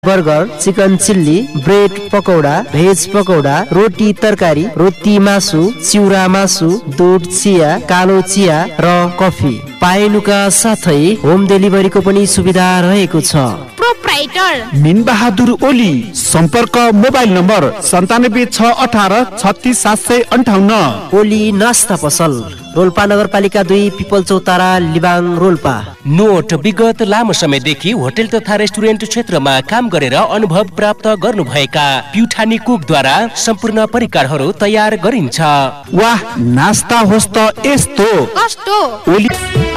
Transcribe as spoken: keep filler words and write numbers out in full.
Burger, chicken chilli, bread pakora, veg pakora, रोटी तरकारी, रोटी मासु, चिउरा मासु, दुध चिया, कालो चिया र कफी पाइनुका साथै होम डेलिभरीको पनि सुविधा रहेको छ। Proprietor mean Bahadur Oli. सम्पर्क मोबाइल नम्बर सन्तानब्बे छ अठार छत्तीस सात सय अन्ठाउन्न। ओली नास्ता पसल, रोल्पा नगरपालिका दुई, पिपल चौतारा, लिबाङ, रोल्पा। नोट विगत लामो समयदेखि होटल तथा रेस्टुरेन्ट क्षेत्रमा काम गरेर अनुभव प्राप्त गर्नुभएका प्युठानी कुकद्वारा सम्पूर्ण परिकारहरू तयार गरिन्छ। वाह, नास्ता होस् त यस्तो कस्तो ओली।